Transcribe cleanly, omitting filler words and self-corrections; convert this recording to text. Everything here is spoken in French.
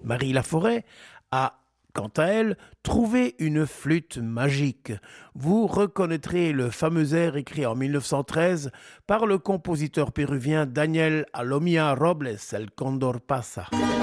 Marie Laforêt a, quant à elle, trouvé une flûte magique. Vous reconnaîtrez le fameux air écrit en 1913 par le compositeur péruvien Daniel Alomia Robles, El Condor Pasa.